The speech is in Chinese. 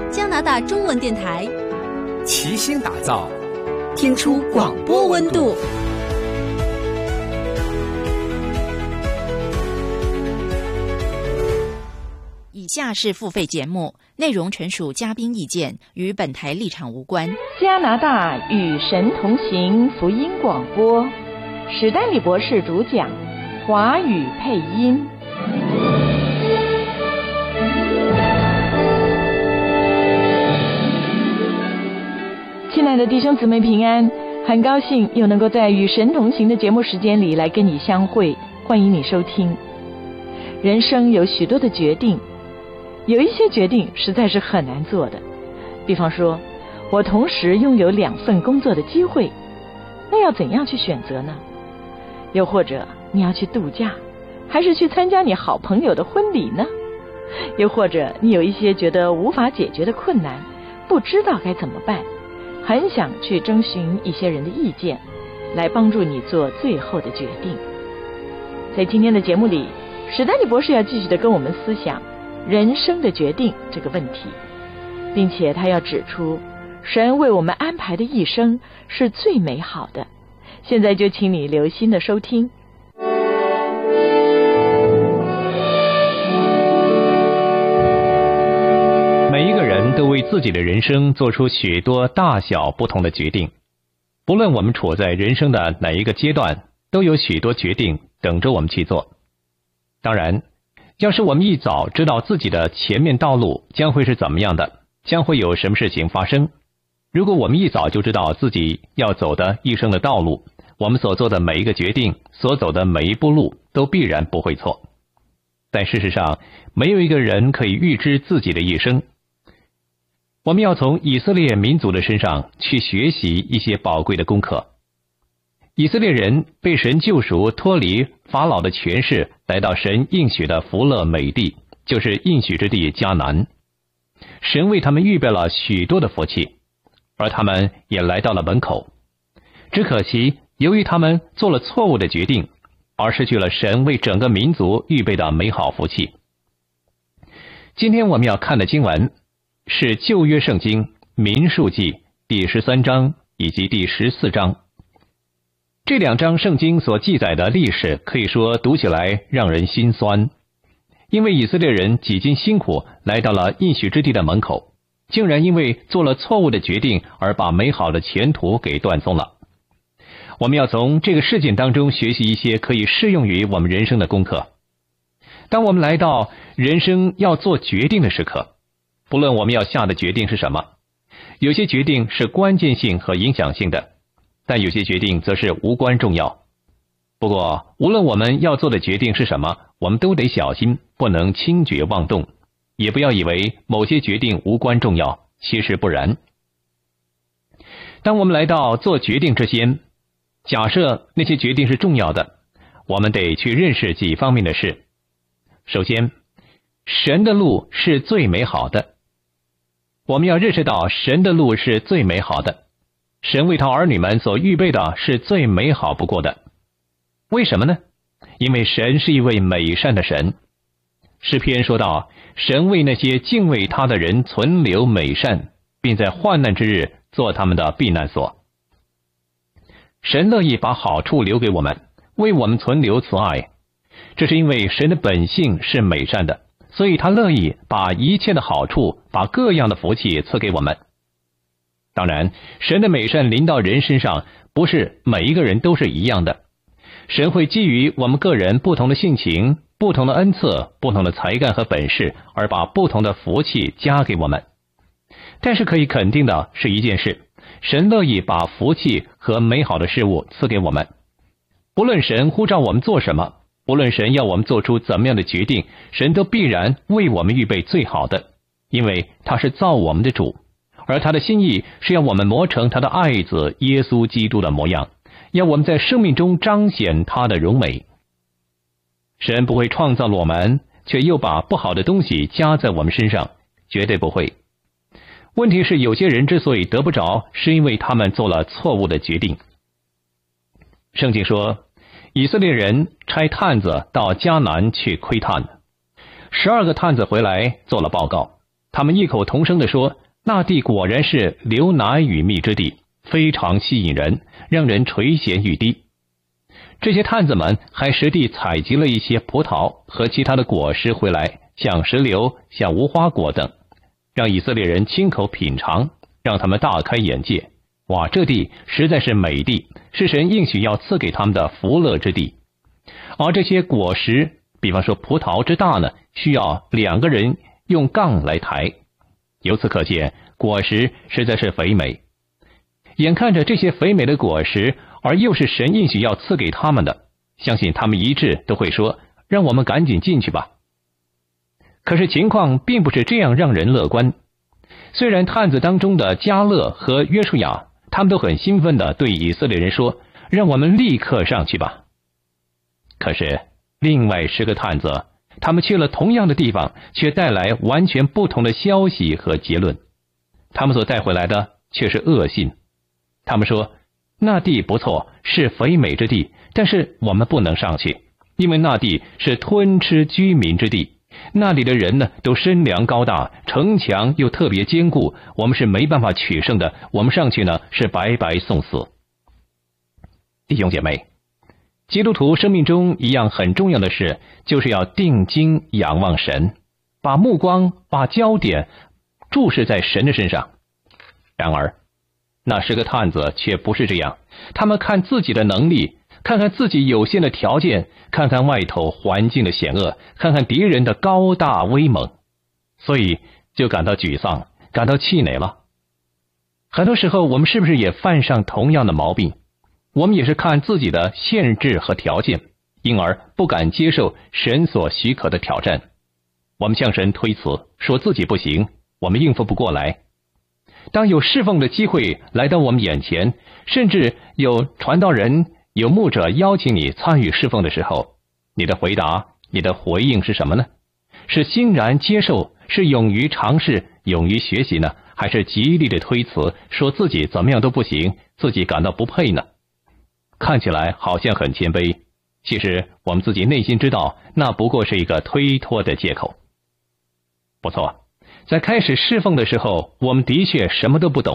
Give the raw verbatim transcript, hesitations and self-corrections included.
加拿大中文电台， 齐心打造， 听出广播温度。 以下是付费节目，内容纯属嘉宾意见，与本台立场无关。 加拿大与神同行福音广播，史丹利博士主讲，华语配音。亲爱的弟兄姊妹平安，很高兴又能够在与神同行的节目时间里来跟你相会，欢迎你收听。人生有许多的决定，有一些决定实在是很难做的，比方说我同时拥有两份工作的机会，那要怎样去选择呢？又或者你要去度假，还是去参加你好朋友的婚礼呢？又或者你有一些觉得无法解决的困难，不知道该怎么办，很想去征询一些人的意见，来帮助你做最后的决定。在今天的节目里，史丹利博士要继续的跟我们思想人生的决定这个问题，并且他要指出神为我们安排的一生是最美好的。现在就请你留心的收听。 每一个人都为自己的人生做出许多大小不同的决定，不论我们处在人生的哪一个阶段，都有许多决定等着我们去做。当然，要是我们一早知道自己的前面道路将会是怎么样的，将会有什么事情发生，如果我们一早就知道自己要走的一生的道路，我们所做的每一个决定，所走的每一步路都必然不会错。但事实上，没有一个人可以预知自己的一生。我们要从以色列民族的身上去学习一些宝贵的功课。以色列人被神救赎，脱离法老的权势，来到神应许的福乐美地，就是应许之地迦南。神为他们预备了许多的福气，而他们也来到了门口。只可惜，由于他们做了错误的决定，而失去了神为整个民族预备的美好福气。今天我们要看的经文是旧约圣经民数记第十三章以及第十四章。这两章圣经所记载的历史可以说读起来让人心酸，因为以色列人几经辛苦来到了应许之地的门口，竟然因为做了错误的决定而把美好的前途给断送了。我们要从这个事件当中学习一些可以适用于我们人生的功课。当我们来到人生要做决定的时刻，不论我们要下的决定是什么，有些决定是关键性和影响性的，但有些决定则是无关重要。不过，无论我们要做的决定是什么，我们都得小心，不能轻举妄动，也不要以为某些决定无关重要，其实不然。当我们来到做决定之前，假设那些决定是重要的，我们得去认识几方面的事。首先，神的路是最美好的。我们要认识到神的路是最美好的，神为他儿女们所预备的是最美好不过的。为什么呢？因为神是一位美善的神。诗篇说到，神为那些敬畏他的人存留美善，并在患难之日做他们的避难所。神乐意把好处留给我们，为我们存留慈爱，这是因为神的本性是美善的，所以他乐意把一切的好处，把各样的福气赐给我们。当然，神的美善临到人身上，不是每一个人都是一样的。神会基于我们个人不同的性情、不同的恩赐、不同的才干和本事，而把不同的福气加给我们。但是可以肯定的是一件事，神乐意把福气和美好的事物赐给我们。不论神呼召我们做什么，不论神要我们做出怎么样的决定，神都必然为我们预备最好的，因为他是造我们的主，而他的心意是要我们磨成他的爱子耶稣基督的模样，要我们在生命中彰显他的荣美。神不会创造了我们，却又把不好的东西加在我们身上，绝对不会。问题是，有些人之所以得不着，是因为他们做了错误的决定。圣经说，以色列人差探子到迦南去窥探，十二个探子回来做了报告， 他们异口同声地说，那地果然是流奶与蜜之地，非常吸引人，让人垂涎欲滴。这些探子们还实地采集了一些葡萄和其他的果实回来，像石榴、像无花果等，让以色列人亲口品尝，让他们大开眼界。哇，这地实在是美地，是神应许要赐给他们的福乐之地。而这些果实，比方说葡萄之大呢，需要两个人用杠来抬。由此可见，果实实在是肥美。眼看着这些肥美的果实，而又是神应许要赐给他们的，相信他们一致都会说，让我们赶紧进去吧。可是情况并不是这样让人乐观。虽然探子当中的迦勒和约书亚，他们都很兴奋地对以色列人说，让我们立刻上去吧。可是另外十个探子，他们去了同样的地方，却带来完全不同的消息和结论。他们所带回来的却是恶信。他们说，那地不错，是肥美之地，但是我们不能上去，因为那地是吞吃居民之地，那里的人呢都身量高大，城墙又特别坚固，我们是没办法取胜的，我们上去呢是白白送死。弟兄姐妹，基督徒生命中一样很重要的事，就是要定睛仰望神，把目光把焦点注视在神的身上。然而那十个探子却不是这样，他们看自己的能力，看看自己有限的条件，看看外头环境的险恶，看看敌人的高大威猛，所以就感到沮丧，感到气馁了。很多时候我们是不是也犯上同样的毛病？我们也是看自己的限制和条件，因而不敢接受神所许可的挑战。我们向神推辞，说自己不行，我们应付不过来。当有侍奉的机会来到我们眼前，甚至有传道人、有牧者邀请你参与侍奉的时候，你的回答、你的回应是什么呢？是欣然接受，是勇于尝试、勇于学习呢？还是极力的推辞，说自己怎么样都不行，自己感到不配呢？看起来好像很谦卑，其实我们自己内心知道，那不过是一个推脱的借口。不错，在开始侍奉的时候，我们的确什么都不懂。